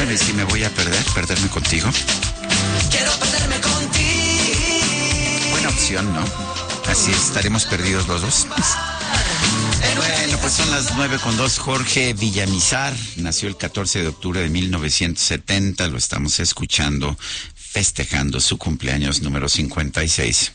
Bueno, y si me voy a perderme contigo. Quiero perderme contigo. Buena opción, ¿no? Así estaremos perdidos los dos. Bueno, pues son las 9:02. Jorge Villamizar nació el 14 de octubre de 1970. Lo estamos escuchando, festejando su cumpleaños número 56.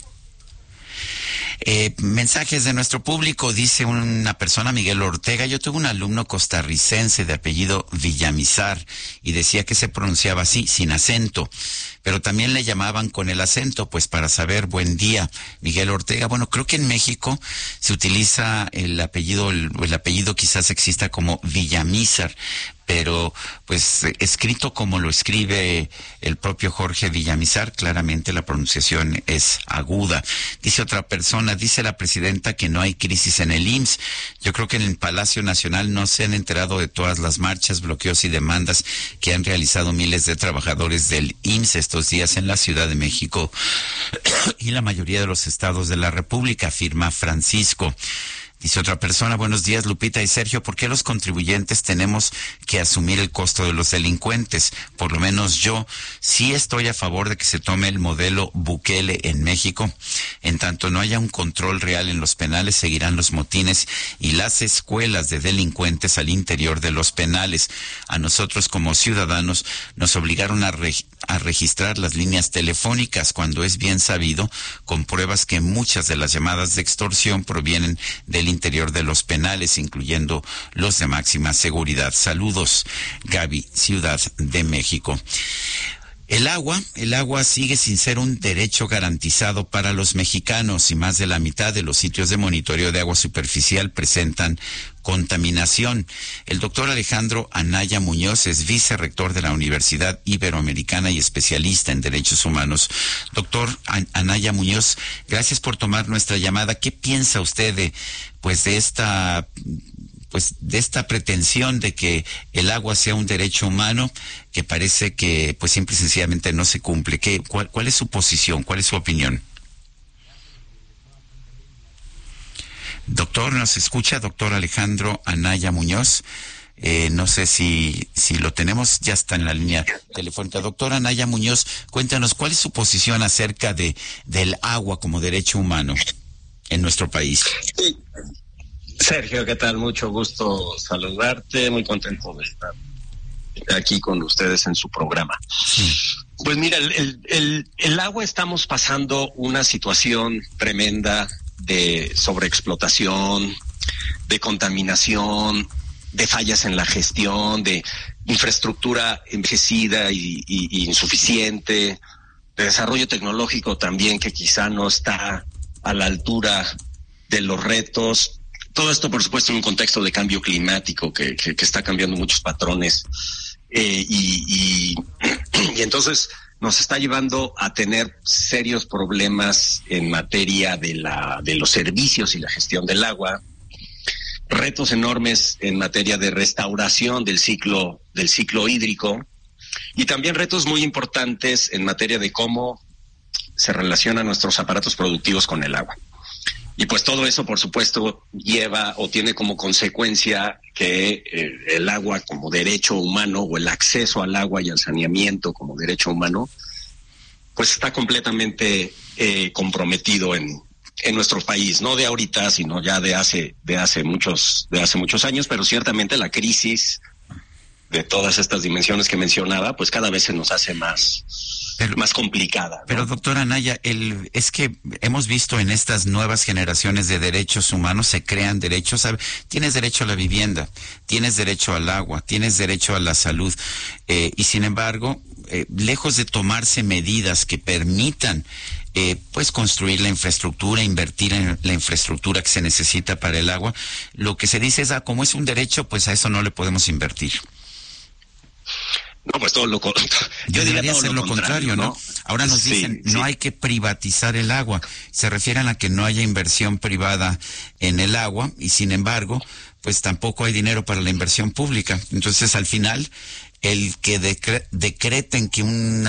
Mensajes de nuestro público. Dice una persona, Miguel Ortega: yo tuve un alumno costarricense de apellido Villamizar y decía que se pronunciaba así, sin acento, pero también le llamaban con el acento, pues para saber buen día. Miguel Ortega, bueno, creo que en México se utiliza el apellido quizás exista como Villamizar, pero pues escrito como lo escribe el propio Jorge Villamizar, claramente la pronunciación es aguda. Dice otra persona, dice la presidenta que no hay crisis en el IMSS. Yo creo que en el Palacio Nacional no se han enterado de todas las marchas, bloqueos y demandas que han realizado miles de trabajadores del IMSS estos días en la Ciudad de México y la mayoría de los estados de la República, afirma Francisco. Dice otra persona, buenos días Lupita y Sergio, ¿por qué los contribuyentes tenemos que asumir el costo de los delincuentes? Por lo menos yo sí estoy a favor de que se tome el modelo Bukele en México. En tanto no haya un control real en los penales, seguirán los motines y las escuelas de delincuentes al interior de los penales. A nosotros como ciudadanos nos obligaron a registrar las líneas telefónicas cuando es bien sabido, con pruebas, que muchas de las llamadas de extorsión provienen del interior de los penales, incluyendo los de máxima seguridad. Saludos, Gaby, Ciudad de México. El agua sigue sin ser un derecho garantizado para los mexicanos y más de la mitad de los sitios de monitoreo de agua superficial presentan contaminación. El doctor Alejandro Anaya Muñoz es vicerrector de la Universidad Iberoamericana y especialista en derechos humanos. Doctor Anaya Muñoz, gracias por tomar nuestra llamada. ¿Qué piensa usted de esta pretensión de que el agua sea un derecho humano, que parece que pues simple y sencillamente no se cumple? ¿Cuál es su posición? ¿Cuál es su opinión? Doctor, ¿nos escucha? Doctor Alejandro Anaya Muñoz. No sé si lo tenemos, ya está en la línea telefónica. Doctor Anaya Muñoz, cuéntanos, ¿cuál es su posición acerca del agua como derecho humano en nuestro país? Sí. Sergio, ¿qué tal? Mucho gusto saludarte, muy contento de estar aquí con ustedes en su programa. Sí. Pues mira, el agua, estamos pasando una situación tremenda de sobreexplotación, de contaminación, de fallas en la gestión, de infraestructura envejecida y insuficiente, de desarrollo tecnológico también que quizá no está a la altura de los retos. Todo esto, por supuesto, en un contexto de cambio climático que está cambiando muchos patrones y entonces nos está llevando a tener serios problemas en materia de los servicios y la gestión del agua, retos enormes en materia de restauración del ciclo hídrico y también retos muy importantes en materia de cómo se relacionan nuestros aparatos productivos con el agua. Y pues todo eso, por supuesto, lleva o tiene como consecuencia que el agua como derecho humano, o el acceso al agua y al saneamiento como derecho humano, pues está completamente comprometido en nuestro país, no de ahorita, sino ya de hace muchos años, pero ciertamente la crisis de todas estas dimensiones que mencionaba, pues cada vez se nos hace más complicada, ¿no? Pero doctora Anaya, es que hemos visto en estas nuevas generaciones de derechos humanos, se crean derechos. Tienes derecho a la vivienda, tienes derecho al agua, tienes derecho a la salud, y sin embargo, lejos de tomarse medidas que permitan pues construir la infraestructura, invertir en la infraestructura que se necesita para el agua, lo que se dice es, como es un derecho, pues a eso no le podemos invertir. No, pues todo lo contrario. Yo debería ser lo contrario, ¿no? Ahora nos dicen, no hay que privatizar el agua. Se refieren a que no haya inversión privada en el agua y sin embargo, pues tampoco hay dinero para la inversión pública. Entonces, al final, el que decreten que un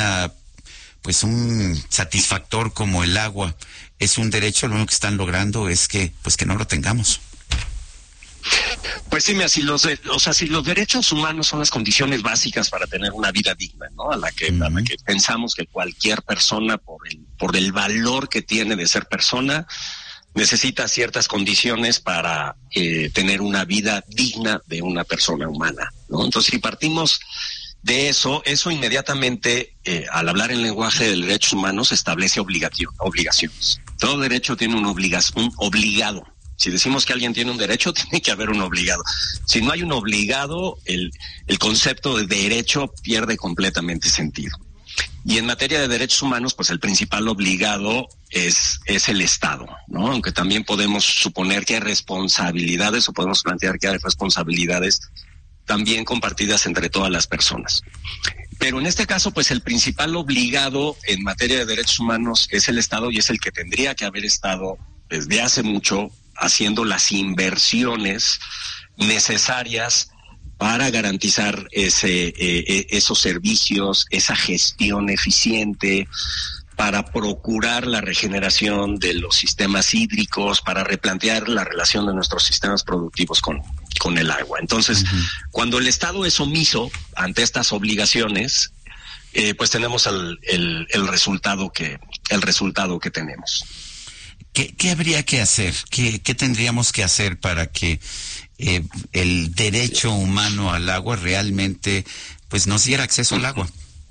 satisfactor como el agua es un derecho, lo único que están logrando es que no lo tengamos. Pues sí, mira, si los derechos humanos son las condiciones básicas para tener una vida digna, ¿no? A la que pensamos que cualquier persona, por el valor que tiene de ser persona, necesita ciertas condiciones para tener una vida digna de una persona humana, ¿no? Entonces, si partimos de eso inmediatamente, al hablar en lenguaje de derechos humanos, establece obligaciones. Todo derecho tiene un obligado. Si decimos que alguien tiene un derecho, tiene que haber un obligado. Si no hay un obligado, el concepto de derecho pierde completamente sentido. Y en materia de derechos humanos, pues el principal obligado es el Estado, ¿no? Aunque también podemos suponer que hay responsabilidades, o podemos plantear que hay responsabilidades también compartidas entre todas las personas. Pero en este caso, pues el principal obligado en materia de derechos humanos es el Estado, y es el que tendría que haber estado desde hace mucho haciendo las inversiones necesarias para garantizar esos servicios, esa gestión eficiente, para procurar la regeneración de los sistemas hídricos, para replantear la relación de nuestros sistemas productivos con el agua. Entonces, cuando el Estado es omiso ante estas obligaciones, pues tenemos el resultado que tenemos. ¿Qué habría que hacer? ¿Qué tendríamos que hacer para que el derecho humano al agua realmente pues nos diera acceso al agua?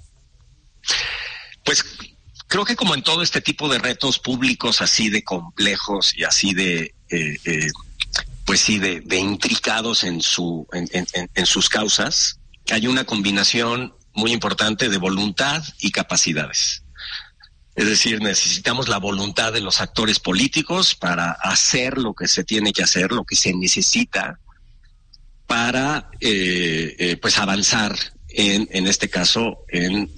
Pues creo que como en todo este tipo de retos públicos así de complejos y así de intricados en sus causas, hay una combinación muy importante de voluntad y capacidades. Es decir, necesitamos la voluntad de los actores políticos para hacer lo que se tiene que hacer, lo que se necesita para pues avanzar en este caso en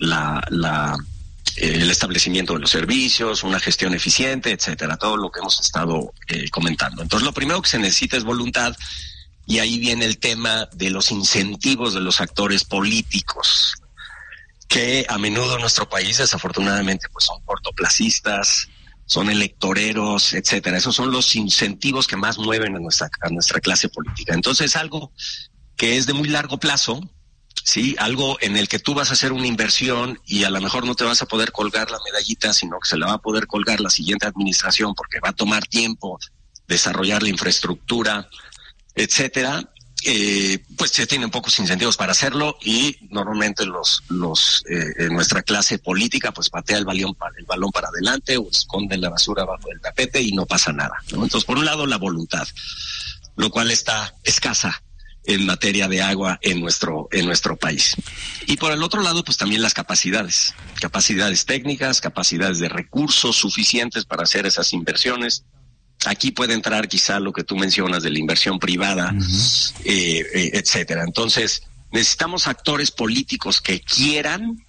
el establecimiento de los servicios, una gestión eficiente, etcétera, todo lo que hemos estado comentando. Entonces, lo primero que se necesita es voluntad, y ahí viene el tema de los incentivos de los actores políticos, que a menudo en nuestro país, desafortunadamente, pues son cortoplacistas, son electoreros, etcétera. Esos son los incentivos que más mueven a nuestra clase política. Entonces, algo que es de muy largo plazo, sí, algo en el que tú vas a hacer una inversión y a lo mejor no te vas a poder colgar la medallita, sino que se la va a poder colgar la siguiente administración, porque va a tomar tiempo desarrollar la infraestructura, etcétera. Pues se tienen pocos incentivos para hacerlo, y normalmente nuestra clase política pues patea el balón para adelante o esconde la basura bajo el tapete y no pasa nada, ¿no? Entonces, por un lado, la voluntad, lo cual está escasa en materia de agua en nuestro país. Y por el otro lado, pues también las capacidades técnicas, capacidades de recursos suficientes para hacer esas inversiones. Aquí puede entrar quizá lo que tú mencionas de la inversión privada, etcétera. Entonces, necesitamos actores políticos que quieran,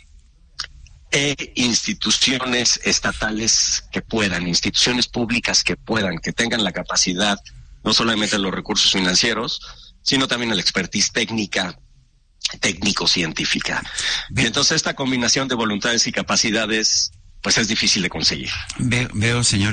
instituciones estatales que puedan, instituciones públicas que puedan, que tengan la capacidad, no solamente los recursos financieros, sino también la expertise técnico-científica. Y entonces esta combinación de voluntades y capacidades pues es difícil de conseguir. Veo, señor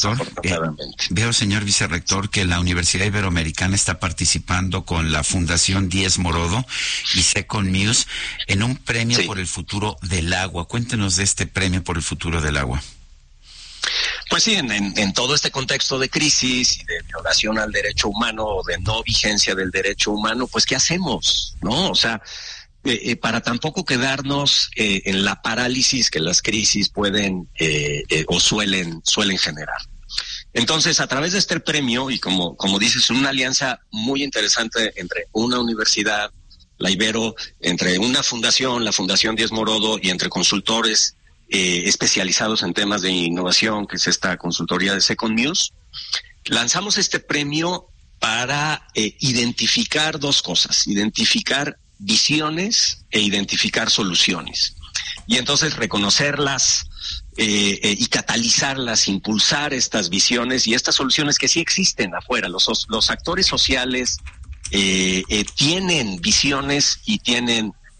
vicerrector, que la Universidad Iberoamericana está participando con la Fundación Díez Morodo y Second Muse en un premio por el futuro del agua. Cuéntenos de este premio por el futuro del agua. Pues sí, en todo este contexto de crisis y de violación al derecho humano o de no vigencia del derecho humano, pues ¿qué hacemos? ¿No? O sea, para tampoco quedarnos en la parálisis que las crisis pueden o suelen generar. Entonces, a través de este premio, y como dices, una alianza muy interesante entre una universidad, la Ibero, entre una fundación, la Fundación Díez Morodo, y entre consultores especializados en temas de innovación, que es esta consultoría de Second Muse, lanzamos este premio para identificar dos cosas: identificar visiones e identificar soluciones. Y entonces reconocerlas y catalizarlas, impulsar estas visiones y estas soluciones que sí existen afuera. Los actores sociales tienen visiones y tienen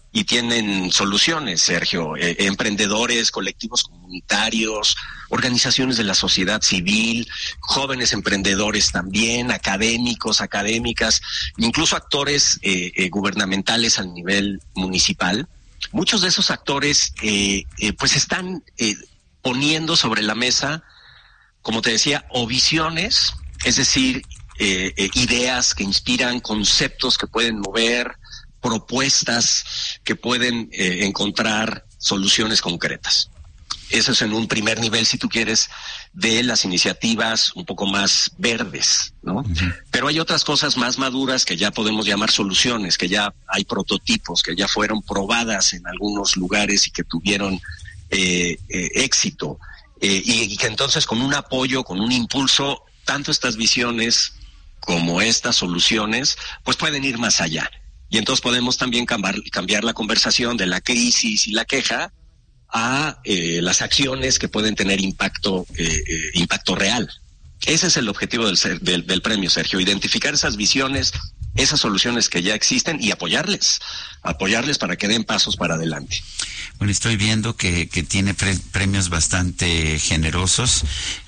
y tienen soluciones, Sergio. Emprendedores, colectivos comunitarios, organizaciones de la sociedad civil, jóvenes emprendedores también, académicos, académicas, incluso actores gubernamentales al nivel municipal. Muchos de esos actores pues están poniendo sobre la mesa, como te decía, o visiones, es decir, ideas que inspiran, conceptos que pueden mover, propuestas que pueden encontrar soluciones concretas. Eso es en un primer nivel, si tú quieres, de las iniciativas un poco más verdes, ¿no? Uh-huh. Pero hay otras cosas más maduras que ya podemos llamar soluciones, que ya hay prototipos, que ya fueron probadas en algunos lugares y que tuvieron éxito. Y que entonces con un apoyo, con un impulso, tanto estas visiones como estas soluciones, pues pueden ir más allá. Y entonces podemos también cambiar la conversación de la crisis y la queja a las acciones que pueden tener impacto real. Ese es el objetivo del premio, Sergio, identificar esas visiones, esas soluciones que ya existen y apoyarles para que den pasos para adelante. Bueno, estoy viendo que tiene premios bastante generosos,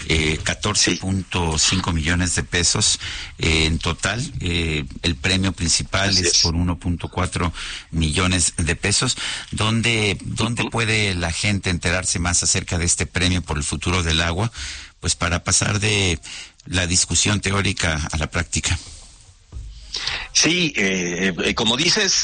14.5 millones de pesos en total. El premio principal es por 1.4 millones de pesos. ¿Dónde puede la gente enterarse más acerca de este premio por el futuro del agua? Pues para pasar de la discusión teórica a la práctica. Sí, como dices,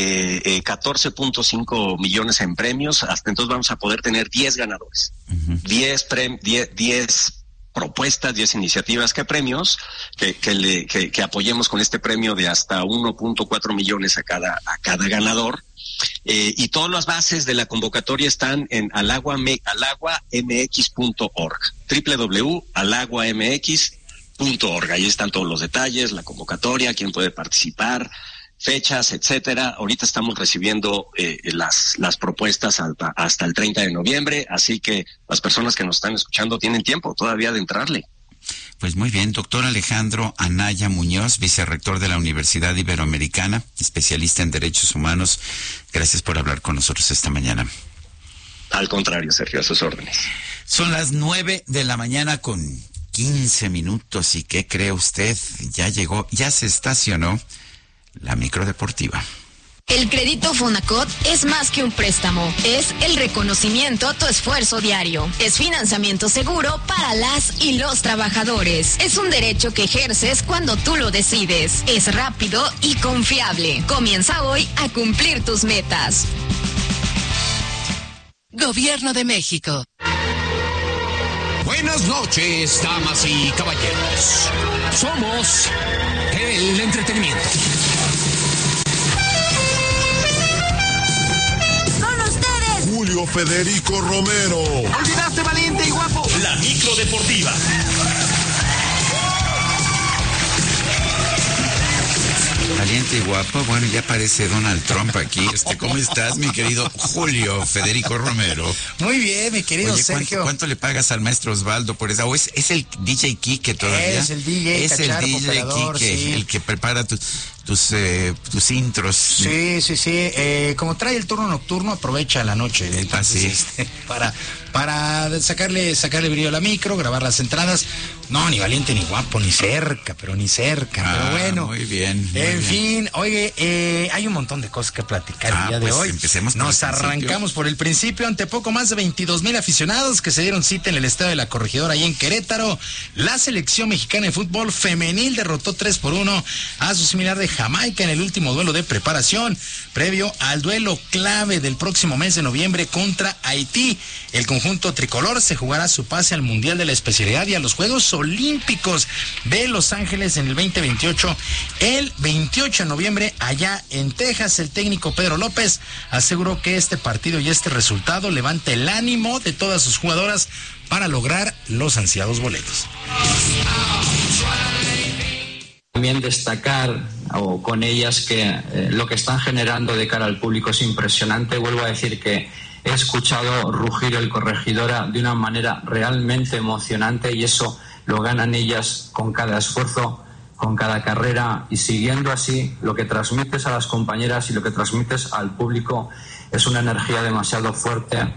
14.5 millones en premios. Hasta entonces vamos a poder tener 10 ganadores. Uh-huh. 10 propuestas, 10 iniciativas, que premios que apoyemos con este premio de hasta 1.4 millones a cada ganador. Y todas las bases de la convocatoria están en alaguamx.org, www.alaguamx.org. Ahí están todos los detalles, la convocatoria, quién puede participar, fechas, etcétera. Ahorita estamos recibiendo las propuestas hasta el 30 de noviembre, así que las personas que nos están escuchando tienen tiempo todavía de entrarle. Pues muy bien, doctor Alejandro Anaya Muñoz, vicerrector de la Universidad Iberoamericana, especialista en derechos humanos. Gracias por hablar con nosotros esta mañana. Al contrario, Sergio, a sus órdenes. Son las 9 de la mañana con 15 minutos. ¿Y qué cree usted? Ya llegó, ya se estacionó la microdeportiva. El crédito Fonacot es más que un préstamo, es el reconocimiento a tu esfuerzo diario. Es financiamiento seguro para las y los trabajadores. Es un derecho que ejerces cuando tú lo decides. Es rápido y confiable. Comienza hoy a cumplir tus metas. Gobierno de México. Buenas noches, damas y caballeros. Somos el entretenimiento. Julio Federico Romero. ¿Olvidaste, valiente y guapo? La microdeportiva. Valiente y guapo, bueno, ya parece Donald Trump aquí. ¿Cómo estás, mi querido Julio Federico Romero? Muy bien, mi querido Oye, Sergio. ¿cuánto le pagas al maestro Osvaldo por esa? ¿O es el DJ Quique todavía? Es el DJ, es el DJ Quique, sí. El que prepara tus intros. Sí. Como trae el turno nocturno, aprovecha la noche. Entonces, para sacarle brillo a la micro, grabar las entradas. No, ni valiente ni guapo, ni cerca, pero pero bueno. Muy bien. En fin, oye, hay un montón de cosas que platicar el día de hoy. Empecemos Nos arrancamos por el principio, ante poco más de 22,000 aficionados que se dieron cita en el estadio de la Corregidora, ahí en Querétaro. La selección mexicana de fútbol femenil derrotó 3-1 a su similar de Jamaica en el último duelo de preparación, previo al duelo clave del próximo mes de noviembre contra Haití. El conjunto tricolor se jugará su pase al Mundial de la Especialidad y a los Juegos Olímpicos de Los Ángeles en el 2028, el 28 de noviembre allá en Texas. El técnico Pedro López aseguró que este partido y este resultado levanta el ánimo de todas sus jugadoras para lograr los ansiados boletos. También destacar con ellas que lo que están generando de cara al público es impresionante. Vuelvo a decir que he escuchado rugir el Corregidora de una manera realmente emocionante y eso lo ganan ellas con cada esfuerzo con cada carrera, y siguiendo así, lo que transmites a las compañeras y lo que transmites al público es una energía demasiado fuerte.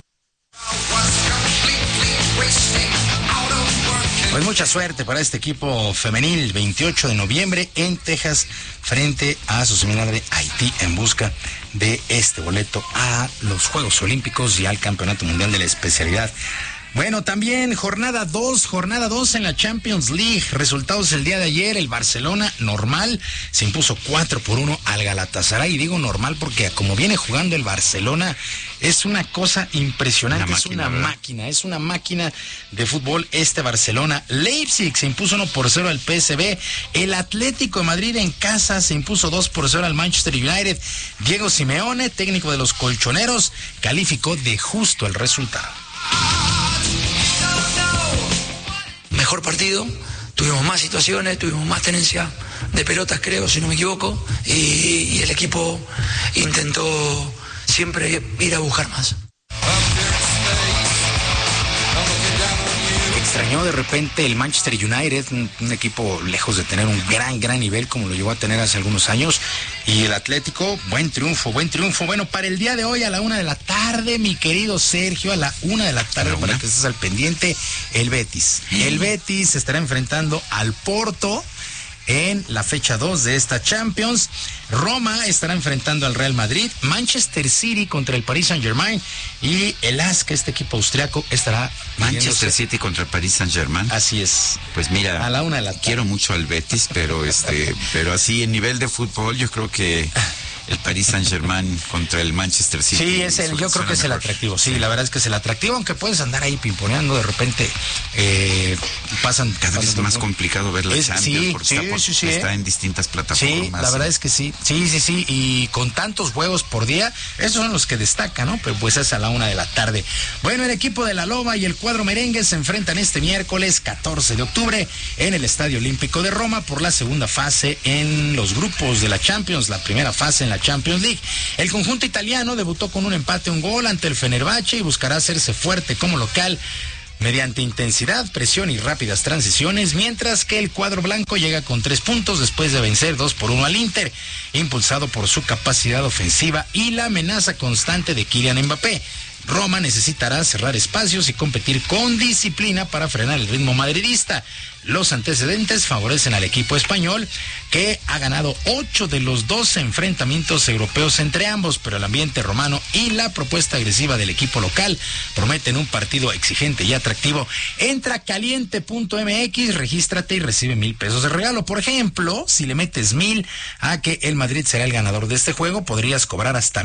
Pues mucha suerte para este equipo femenil, 28 de noviembre en Texas, frente a su similar de Haití, en busca de este boleto a los Juegos Olímpicos y al Campeonato Mundial de la especialidad. Bueno, también jornada 2 en la Champions League. Resultados el día de ayer: el Barcelona normal se impuso 4-1 al Galatasaray. Y digo normal porque como viene jugando el Barcelona, es una cosa impresionante, es una máquina de fútbol este Barcelona. Leipzig se impuso 1-0 al PSV. El Atlético de Madrid en casa se impuso 2-0 al Manchester United. Diego Simeone, técnico de los colchoneros, calificó de justo el resultado. Mejor partido, tuvimos más situaciones, tuvimos más tenencia de pelotas, creo, si no me equivoco, y el equipo intentó siempre ir a buscar más. Extrañó de repente el Manchester United, un equipo lejos de tener un gran nivel como lo llegó a tener hace algunos años, y el Atlético, buen triunfo. Bueno, para el día de hoy a la 1:00 p.m, mi querido Sergio, a la 1:00 p.m, para que estés al pendiente, el Betis. El Betis se estará enfrentando al Porto en la fecha 2 de esta Champions. Roma estará enfrentando al Real Madrid. Manchester City contra el Paris Saint-Germain. Y el AS, este equipo austriaco, estará... Manchester City contra el Paris Saint-Germain. Así es. Pues mira, a la 1:00 p.m. Quiero mucho al Betis, pero pero así en nivel de fútbol yo creo que el Paris Saint-Germain contra el Manchester City. Sí, yo creo que es el atractivo. Sí, la verdad es que es el atractivo, aunque puedes andar ahí pimponeando, de repente pasan... Cada vez es más complicado ver la Champions, porque está en distintas plataformas. Sí, la verdad es que sí. Sí, y con tantos juegos por día, esos son los que destacan, ¿no? Pero pues es a la 1:00 p.m. Bueno, el equipo de la Loba y el cuadro merengue se enfrentan este miércoles 14 de octubre en el Estadio Olímpico de Roma por la segunda fase en los grupos de la Champions, la primera fase en la Champions League. El conjunto italiano debutó con un empate, 1-1 ante el Fenerbahce, y buscará hacerse fuerte como local mediante intensidad, presión y rápidas transiciones, mientras que el cuadro blanco llega con 3 puntos después de vencer 2-1 al Inter, impulsado por su capacidad ofensiva y la amenaza constante de Kylian Mbappé. Roma necesitará cerrar espacios y competir con disciplina para frenar el ritmo madridista. Los antecedentes favorecen al equipo español, que ha ganado 8 de los 12 enfrentamientos europeos entre ambos, pero el ambiente romano y la propuesta agresiva del equipo local prometen un partido exigente y atractivo. Entra a caliente.mx, regístrate y recibe $1,000 de regalo. Por ejemplo, si le metes 1,000 a que el Madrid será el ganador de este juego, podrías cobrar hasta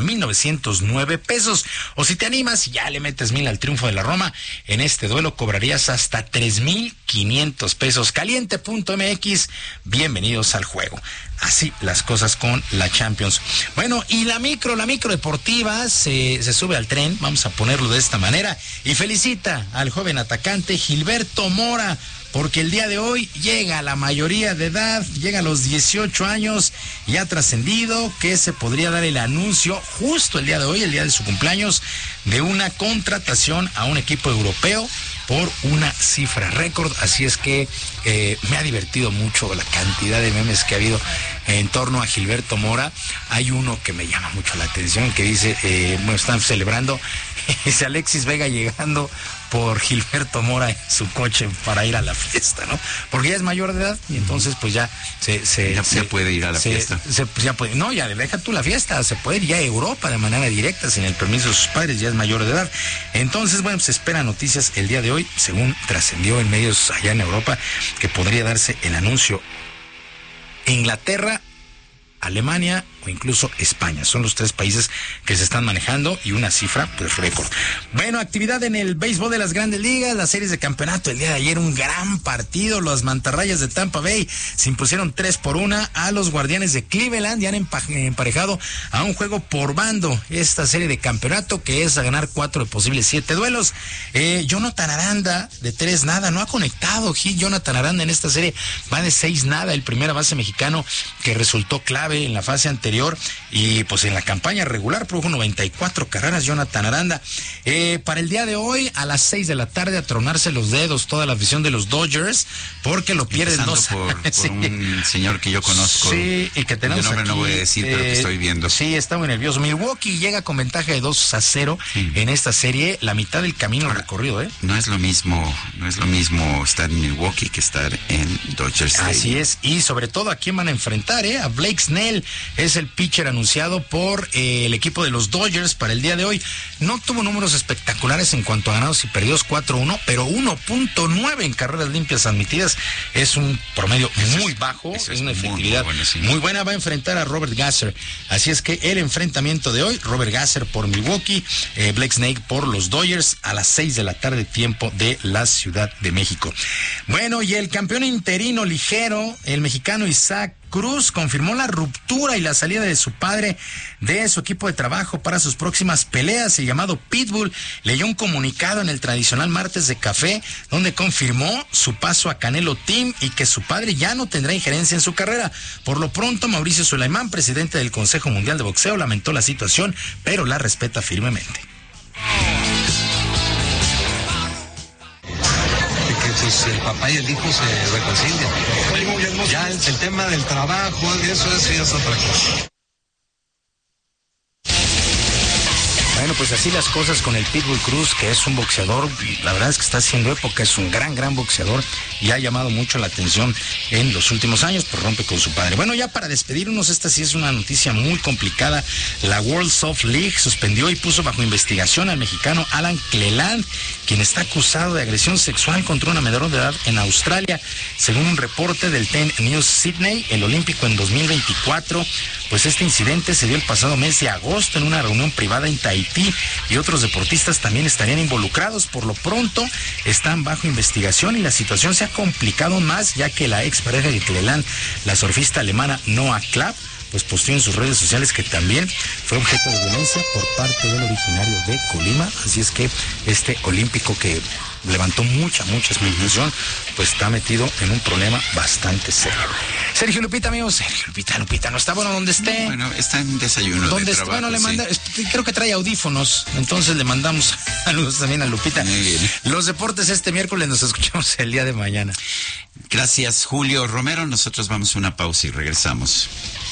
$1,909. O si te animas y ya le metes 1,000 al triunfo de la Roma, en este duelo cobrarías hasta $3,500. Caliente.mx, bienvenidos al juego. Así las cosas con la Champions. Bueno, y la micro deportiva se sube al tren, vamos a ponerlo de esta manera, y felicita al joven atacante Gilberto Mora, porque el día de hoy llega a la mayoría de edad, llega a los 18 años y ha trascendido que se podría dar el anuncio justo el día de hoy, el día de su cumpleaños, de una contratación a un equipo europeo por una cifra récord. Así es que me ha divertido mucho la cantidad de memes que ha habido en torno a Gilberto Mora. Hay uno que me llama mucho la atención, que dice, están celebrando, dice Alexis Vega llegando por Gilberto Mora en su coche para ir a la fiesta, ¿no? Porque ya es mayor de edad y entonces pues ya se puede ir a la fiesta. Ya deja tú la fiesta, se puede ir ya a Europa de manera directa sin el permiso de sus padres, ya es mayor de edad. Entonces, bueno, se esperan noticias el día de hoy, según trascendió en medios allá en Europa, que podría darse el anuncio. Inglaterra, Alemania o incluso España. Son los 3 países que se están manejando y una cifra pues récord. Bueno, actividad en el béisbol de las Grandes Ligas, las series de campeonato. El día de ayer un gran partido. Los mantarrayas de Tampa Bay se impusieron 3-1 a los Guardianes de Cleveland y han emparejado a un juego por bando esta serie de campeonato, que es a ganar 4 de posibles 7 duelos. Jonathan Aranda de 3-0, no ha conectado. Jonathan Aranda en esta serie va de 6-0, el primera base mexicano que resultó clave clave en la fase anterior y pues en la campaña regular produjo 94 carreras Jonathan Aranda. Para el día de hoy, a las 6 de la tarde, a tronarse los dedos toda la afición de los Dodgers, porque lo pierden por sí. Un señor que yo conozco. Sí, y que tenemos nombre aquí, no voy a decir, pero que estoy viendo. Sí, está muy nervioso. Milwaukee llega con ventaja de 2-0 en esta serie, la mitad del camino recorrido, ¿eh? No es lo mismo estar en Milwaukee que estar en Dodgers. Así es, y sobre todo a quién van a enfrentar, a Blake Snell, es el pitcher anunciado por el equipo de los Dodgers para el día de hoy. No tuvo números espectaculares en cuanto a ganados y perdidos, 4-1, pero 1.9 en carreras limpias admitidas, es un promedio muy bajo, es una efectividad muy buena. Va a enfrentar a Robert Gasser, así es que el enfrentamiento de hoy, Robert Gasser por Milwaukee, Blake Snell por los Dodgers, a las 6 de la tarde, tiempo de la Ciudad de México. Bueno, y el campeón interino ligero, el mexicano Isaac Cruz, confirmó la ruptura y la salida de su padre de su equipo de trabajo para sus próximas peleas, el llamado Pitbull. Leyó un comunicado en el tradicional martes de café donde confirmó su paso a Canelo Team y que su padre ya no tendrá injerencia en su carrera. Por lo pronto, Mauricio Sulaimán, presidente del Consejo Mundial de Boxeo, lamentó la situación, pero la respeta firmemente. Pues el papá y el hijo se reconcilian. Ya el tema del trabajo, eso ya es otra cosa. Bueno, pues así las cosas con el Pitbull Cruz, que es un boxeador, la verdad es que está haciendo época, es un gran boxeador y ha llamado mucho la atención en los últimos años, pues rompe con su padre. Bueno, ya para despedirnos, esta sí es una noticia muy complicada. La World Soft League suspendió y puso bajo investigación al mexicano Alan Cleland, quien está acusado de agresión sexual contra una menor de edad en Australia. Según un reporte del Ten News Sydney, el olímpico en 2024, pues este incidente se dio el pasado mes de agosto en una reunión privada en Tahití y otros deportistas también estarían involucrados. Por lo pronto están bajo investigación y la situación se ha complicado más, ya que la expareja de Cleland, la surfista alemana Noah Klapp, pues posteó en sus redes sociales que también fue objeto de violencia por parte del originario de Colima. Así es que este olímpico que levantó mucha expectación, pues está metido en un problema bastante serio. Sergio Lupita, amigos, Lupita, no está bueno donde esté. Bueno, está en desayuno de trabajo. Bueno, le manda, creo que trae audífonos, entonces le mandamos saludos también a Lupita. Muy bien. Los deportes este miércoles, nos escuchamos el día de mañana. Gracias, Julio Romero. Nosotros vamos a una pausa y regresamos.